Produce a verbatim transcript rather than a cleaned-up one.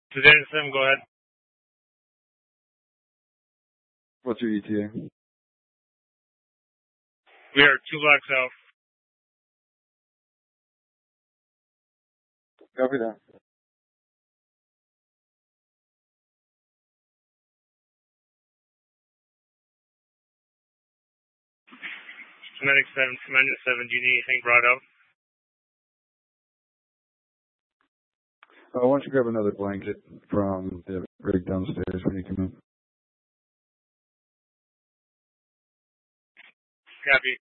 Sedan seven, go ahead. What's your E T A? We are two blocks out. Copy that. Medic seven, Commander seven, do you need anything brought up? Uh, why don't you grab another blanket from the rig downstairs when you come in? Copy.